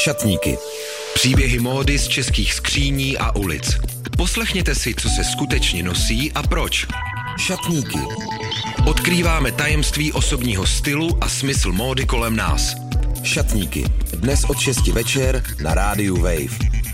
Šatníky. Příběhy módy z českých skříní a ulic. Poslechněte si, co se skutečně nosí a proč. Šatníky. Odkrýváme tajemství osobního stylu a smysl módy kolem nás. Šatníky. Dnes od 6 večer na rádiu Wave.